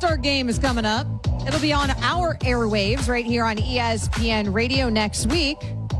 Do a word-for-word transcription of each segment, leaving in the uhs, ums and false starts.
All-Star Game is coming up. It'll be on our airwaves right here on E S P N Radio next week.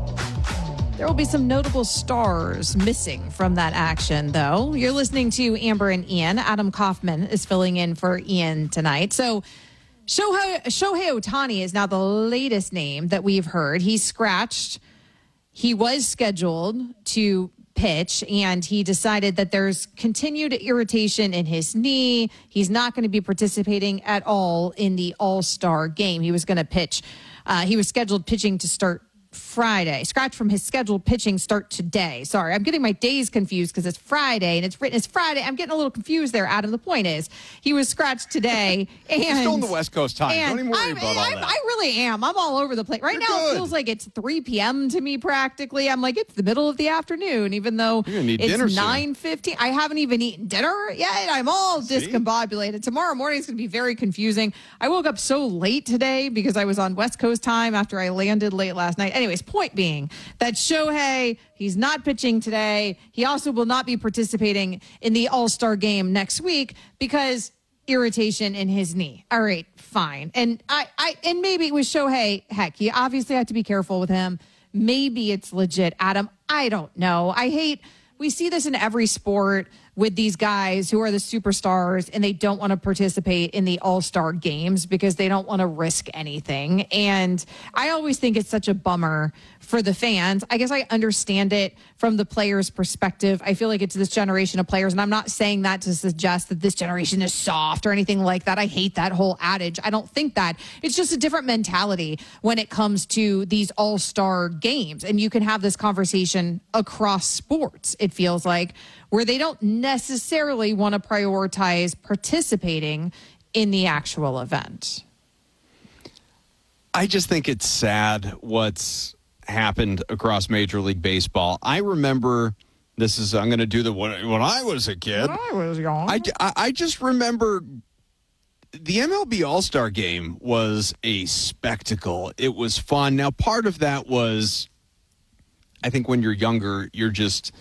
There will be some notable stars missing from that action, though. You're listening to Amber and Ian. Adam Kaufman is filling in for Ian tonight. So Shohei, Shohei Ohtani is now the latest name that we've heard. He's scratched. He was scheduled to pitch, and he decided that there's continued irritation in his knee. He's not going to be participating at all in the All-Star game. He was going to pitch. Uh, he was scheduled pitching to start Friday. Scratch from his scheduled pitching start today. Sorry, I'm getting my days confused because it's Friday and it's written as Friday. I'm getting a little confused there, Adam. The point is, he was scratched today. And it's still on the West Coast time. Don't even worry I'm, about all I'm, that. I really am. I'm all over the place. Right You're now, good. it feels like it's three p.m. to me practically. I'm like, it's the middle of the afternoon, even though You're gonna need dinner it's soon. nine fifteen. I haven't even eaten dinner yet. I'm all See? discombobulated. Tomorrow morning is going to be very confusing. I woke up so late today because I was on West Coast time after I landed late last night. Anyways, point being that Shohei, he's not pitching today. He also will not be participating in the All-Star game next week because irritation in his knee. All right, fine. And I, I and maybe it was Shohei. Heck, you obviously have to be careful with him. Maybe it's legit, Adam. I don't know. I hate, we see this in every sport with these guys who are the superstars and they don't want to participate in the All-Star games because they don't want to risk anything. And I always think it's such a bummer for the fans. I guess I understand it from the players' perspective. I feel like it's this generation of players, and I'm not saying that to suggest that this generation is soft or anything like that. I hate that whole adage. I don't think that. It's just a different mentality when it comes to these All-Star games. And you can have this conversation across sports, it feels like, where they don't necessarily want to prioritize participating in the actual event. I just think it's sad what's happened across Major League Baseball. I remember, this is, I'm going to do the, when, when I was a kid. When I was young. I, I, I just remember the M L B All-Star Game was a spectacle. It was fun. Now, part of that was, I think when you're younger, you're just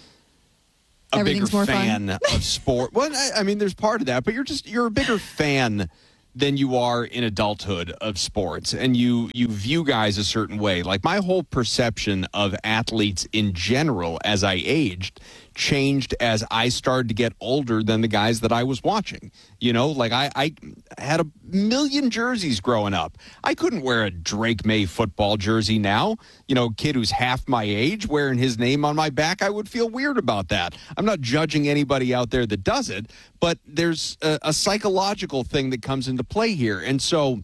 a bigger fan of sport. Well, I, I mean, there's part of that, but you're just, you're a bigger fan than you are in adulthood of sports, and you you view guys a certain way. Like, my whole perception of athletes in general as I aged changed as I started to get older than the guys that I was watching. You know, like I, I had a million jerseys growing up. I couldn't wear a Drake May football jersey now. You know, a kid who's half my age wearing his name on my back, I would feel weird about that. I'm not judging anybody out there that does it, but there's a, a psychological thing that comes into play here. And so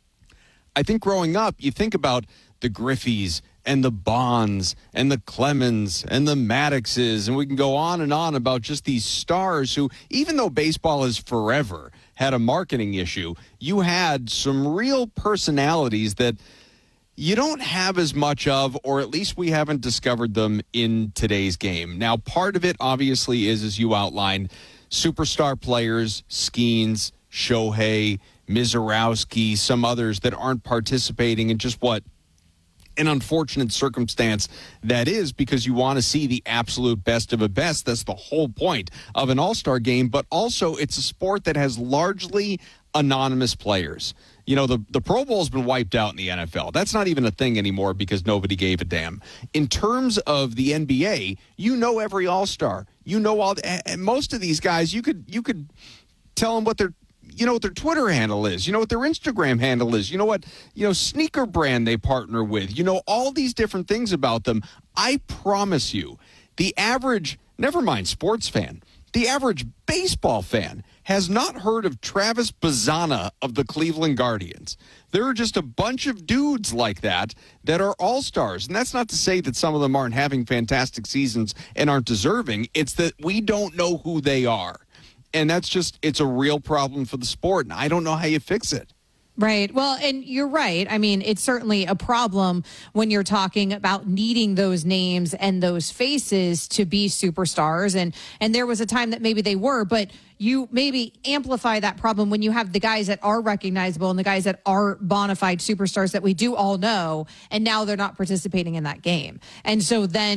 I think growing up, you think about the Griffeys and the Bonds and the Clemens and the Maddoxes, and we can go on and on about just these stars who, even though baseball is forever had a marketing issue, you had some real personalities that you don't have as much of, or at least we haven't discovered them in today's game. Now, part of it obviously is, as you outlined, superstar players, Skeens, Shohei, Mizorowski, some others that aren't participating in just what an unfortunate circumstance that is, because you want to see the absolute best of the best. That's the whole point of an all-star game, but also it's a sport that has largely anonymous players. You know, the, the Pro Bowl's been wiped out in the N F L. That's not even a thing anymore because nobody gave a damn. In terms of the N B A, you know every all-star. You know all, and most of these guys, you could you could tell them what they're, you know what their Twitter handle is. You know what their Instagram handle is. You know what, you know, sneaker brand they partner with. You know, all these different things about them. I promise you, the average, never mind sports fan, the average baseball fan has not heard of Travis Bazzana of the Cleveland Guardians. There are just a bunch of dudes like that that are all-stars. And that's not to say that some of them aren't having fantastic seasons and aren't deserving. It's that we don't know who they are. And that's just, it's a real problem for the sport, and I don't know how you fix it. Right. Well, and you're right. I mean, it's certainly a problem when you're talking about needing those names and those faces to be superstars. And, and there was a time that maybe they were, but you maybe amplify that problem when you have the guys that are recognizable and the guys that are bona fide superstars that we do all know, and now they're not participating in that game. And so then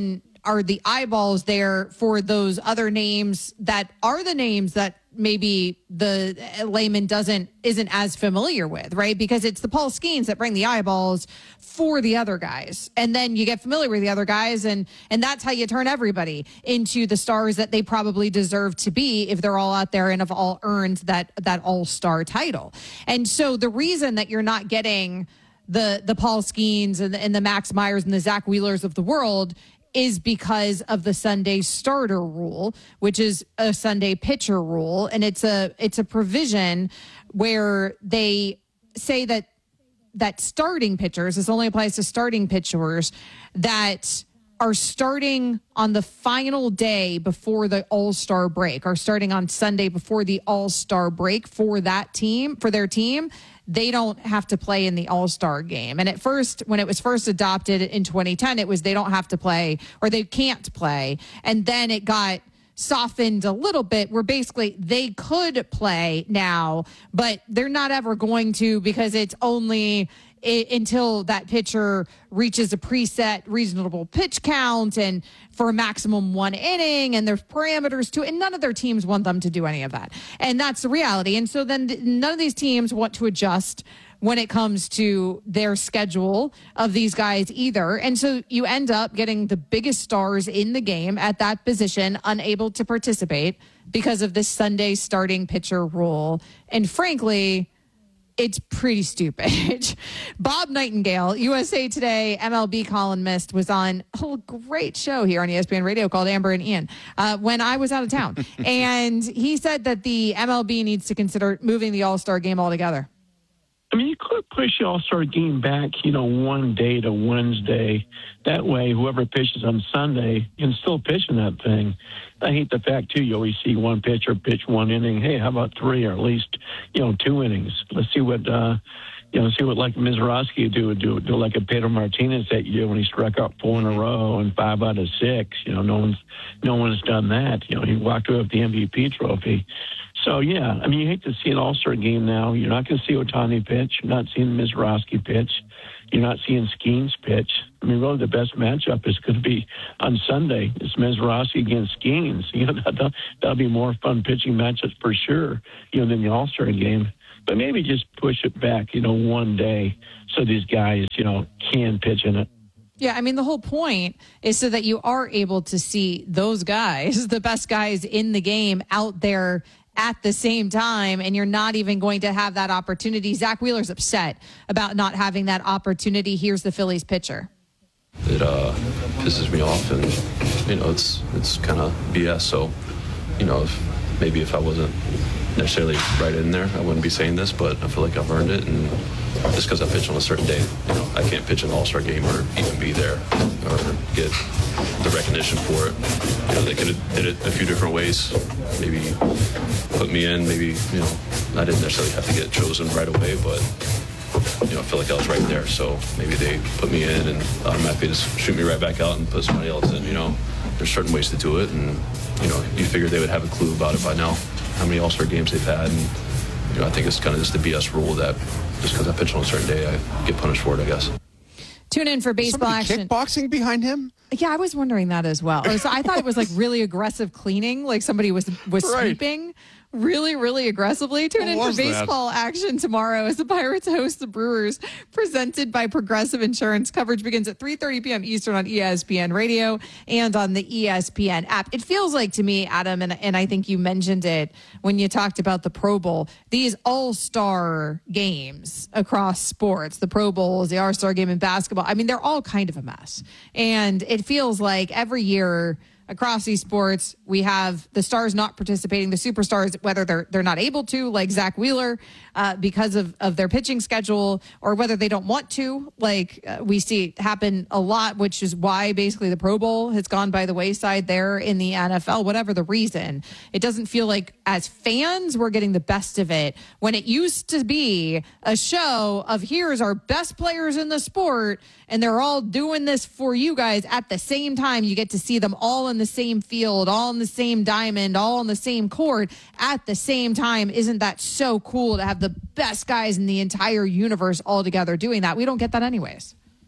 are the eyeballs there for those other names that are the names that maybe the layman doesn't isn't as familiar with, right? Because it's the Paul Skeens that bring the eyeballs for the other guys. And then you get familiar with the other guys, and and that's how you turn everybody into the stars that they probably deserve to be if they're all out there and have all earned that that all-star title. And so the reason that you're not getting the the Paul Skeens and the, and the Max Myers and the Zach Wheelers of the world is because of the Sunday starter rule, which is a Sunday pitcher rule. And it's a it's a provision where they say that that starting pitchers, this only applies to starting pitchers that are starting on the final day before the All-Star break, are starting on Sunday before the All-Star break for that team, for their team. They don't have to play in the All-Star game. And at first, when it was first adopted in twenty ten, it was they don't have to play or they can't play. And then it got softened a little bit where basically they could play now, but they're not ever going to because it's only it, until that pitcher reaches a preset reasonable pitch count and for a maximum one inning, and there's parameters to it, and none of their teams want them to do any of that. And that's the reality. And so then none of these teams want to adjust when it comes to their schedule of these guys either. And so you end up getting the biggest stars in the game at that position unable to participate because of this Sunday starting pitcher rule. And frankly, it's pretty stupid. Bob Nightingale, U S A Today M L B columnist, was on a great show here on E S P N Radio called Amber and Ian uh, when I was out of town. And he said that the M L B needs to consider moving the All-Star game altogether. I mean, you could push the All-Star game back, you know, one day to Wednesday. That way, whoever pitches on Sunday can still pitch in that thing. I hate the fact, too, you always see one pitcher pitch one inning. Hey, how about three or at least, you know, two innings? Let's see what, uh, you know, see what like Mizrachi do, do, do like a Pedro Martinez that year when he struck out four in a row and five out of six. You know, no one's, no one's done that. You know, he walked away with the M V P trophy. So, yeah, I mean, you hate to see an All-Star game now. You're not going to see Ohtani pitch. You're not seeing Mizrachi pitch. You're not seeing Skeens pitch. I mean, really, the best matchup is going to be on Sunday. It's Mizrachi against Skeens. You know, that'll, that'll be more fun pitching matchups for sure, you know, than the All-Star game. But maybe just push it back, you know, one day so these guys, you know, can pitch in it. Yeah, I mean, the whole point is so that you are able to see those guys, the best guys in the game out there at the same time, and you're not even going to have that opportunity. Zach Wheeler's upset about not having that opportunity. Here's the Phillies pitcher. It uh, pisses me off, and, you know, it's it's kind of B S. So, you know, if, maybe if I wasn't necessarily right in there, I wouldn't be saying this, but I feel like I've earned it, and just because I pitch on a certain day, you know, I can't pitch an All-Star game or even be there or get the recognition for it. You know, they could have did it a few different ways. Maybe put me in, maybe, you know, I didn't necessarily have to get chosen right away, but, you know, I feel like I was right there. So maybe they put me in and automatically just shoot me right back out and put somebody else in. You know, there's certain ways to do it, and, you know, you figure they would have a clue about it by now, how many All-Star games they've had. And, you know, I think it's kind of just the B S rule that just because I pitch on a certain day, I get punished for it, I guess. Tune in for baseball action. Kickboxing behind him? Yeah, I was wondering that as well. So I thought it was like really aggressive cleaning, like somebody was was right. sweeping really, really aggressively. Tune What in for was that? baseball action tomorrow as the Pirates host the Brewers, presented by Progressive Insurance. Coverage begins at three thirty p.m. Eastern on E S P N Radio and on the E S P N app. It feels like to me, Adam, and, and I think you mentioned it when you talked about the Pro Bowl, these all-star games across sports, the Pro Bowls, the All-Star game in basketball, I mean, they're all kind of a mess. And it feels like every year across these sports, we have the stars not participating, the superstars, whether they're they're not able to, like Zach Wheeler, uh, because of, of their pitching schedule, or whether they don't want to, like uh, we see happen a lot, which is why basically the Pro Bowl has gone by the wayside there in the N F L, whatever the reason. It doesn't feel like as fans we're getting the best of it when it used to be a show of here's our best players in the sport, and they're all doing this for you guys at the same time. You get to see them all in the same field, all in the same diamond, all on the same court at the same time. Isn't that so cool to have the best guys in the entire universe all together doing that? We don't get that anyways.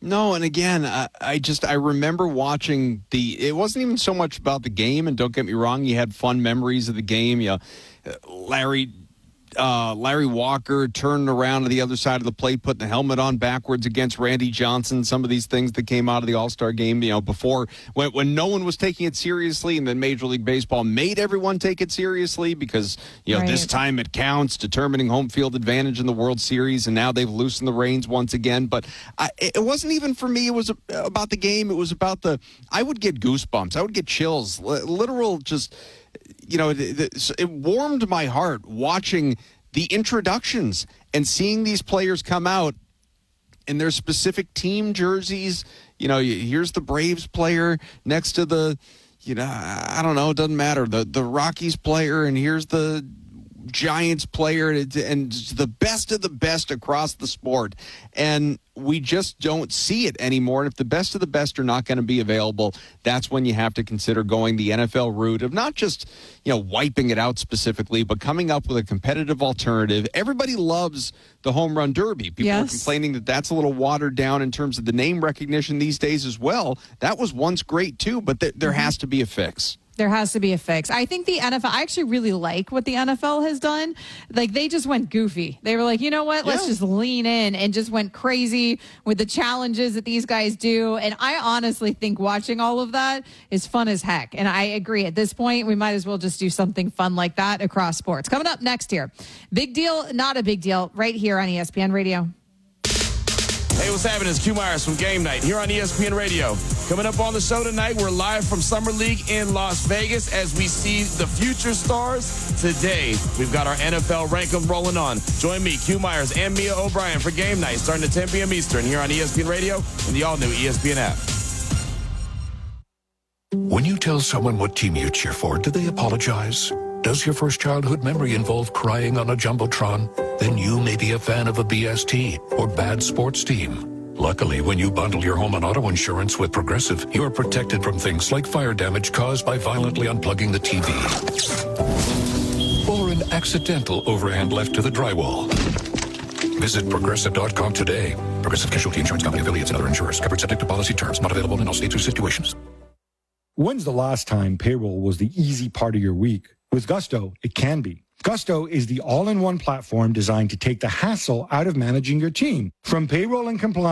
No, and again, I, I just I remember watching the. It wasn't even so much about the game, and don't get me wrong, you had fun memories of the game. You know, Larry. Uh, Larry Walker turning around to the other side of the plate, putting the helmet on backwards against Randy Johnson. Some of these things that came out of the All-Star game, you know, before when, when no one was taking it seriously, and then Major League Baseball made everyone take it seriously because, you know, right. this time it counts, determining home field advantage in the World Series, and now they've loosened the reins once again. But I, it wasn't even for me. It was about the game. It was about the, I would get goosebumps. I would get chills, literal just, you know, it, it warmed my heart watching the introductions and seeing these players come out in their specific team jerseys. You know, here's the Braves player next to the, you know, I don't know, it doesn't matter, the the Rockies player, and here's the Giants player, and the best of the best across the sport. And we just don't see it anymore. And if the best of the best are not going to be available, that's when you have to consider going the N F L route of not just, you know, wiping it out specifically, but coming up with a competitive alternative. Everybody loves the home run derby. People yes. are complaining that that's a little watered down in terms of the name recognition these days as well. That was once great too, but th- there mm-hmm. has to be a fix. There has to be a fix. I think the N F L, I actually really like what the N F L has done. Like, they just went goofy. They were like, you know what? Let's yeah. just lean in and just went crazy with the challenges that these guys do. And I honestly think watching all of that is fun as heck. And I agree. At this point, we might as well just do something fun like that across sports. Coming up next here, big deal, not a big deal, right here on E S P N Radio. Hey, what's happening? It's Q Myers from Game Night here on E S P N Radio. Coming up on the show tonight, we're live from Summer League in Las Vegas as we see the future stars. Today, we've got our N F L rank 'em rolling on. Join me, Q Myers, and Mia O'Brien for Game Night starting at ten p.m. Eastern here on E S P N Radio and the all-new E S P N app. When you tell someone what team you cheer for, do they apologize? Does your first childhood memory involve crying on a Jumbotron? Then you may be a fan of a B S T or bad sports team. Luckily, when you bundle your home and auto insurance with Progressive, you're protected from things like fire damage caused by violently unplugging the T V. Or an accidental overhand left to the drywall. Visit Progressive dot com today. Progressive Casualty Insurance Company affiliates and other insurers. Covered subject to policy terms. Not available in all states or situations. When's the last time payroll was the easy part of your week? With Gusto, it can be. Gusto is the all-in-one platform designed to take the hassle out of managing your team. From payroll and compliance